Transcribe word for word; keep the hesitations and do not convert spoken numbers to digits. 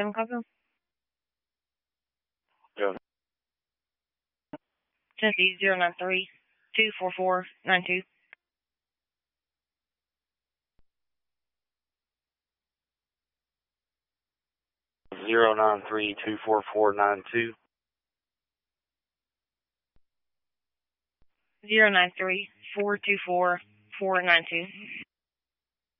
Copy. Yeah. Tennessee zero nine three two four four nine two. Zero nine three two four four nine two. Zero nine three four two four four nine two.